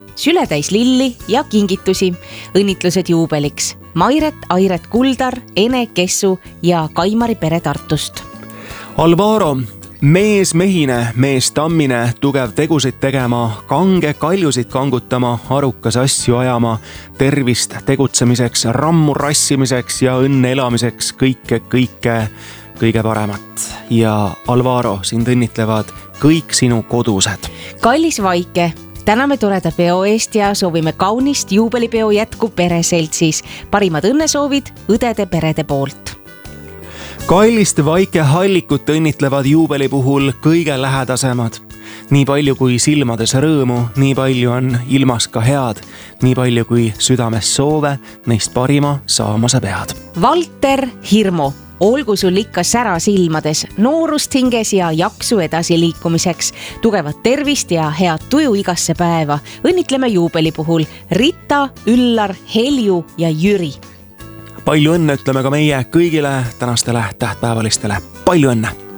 Sületäis lilli ja kingitusi. Õnnitlused juubeliks. Mairet, Airet Kuldar, Ene Kessu ja Kaimari pere Tartust. Alvaro, mees mehine, mees tammine, tugev tegusid tegema, kange kaljusid kangutama, arukas asju ajama, tervist tegutsemiseks, rammu rassimiseks ja õnne elamiseks, kõige paremat. Ja Alvaro, sind õnnitlevad kõik sinu kodused. Kallis Vaike, täname toreda peo eest ja soovime kaunist juubelipeo jätku pereseltsis. Parimad õnnesoovid õdede perede poolt. Kallist Vaike Hallikut õnnitlevad juubeli puhul kõige lähedasemad. Nii palju kui silmades rõõmu, nii palju on ilmas ka head. Nii palju kui südames soove, neist parima saama sa pead. Valter Hirmu, olgu sul ikka sära silmades, noorust hinges ja jaksu edasi liikumiseks. Tugevat tervist ja head tuju igasse päeva. Õnnitleme juubeli puhul Rita, Üllar, Helju ja Jüri. Palju õnne ütleme ka meie kõigile tänastele tähtpäevalistele. Palju õnne!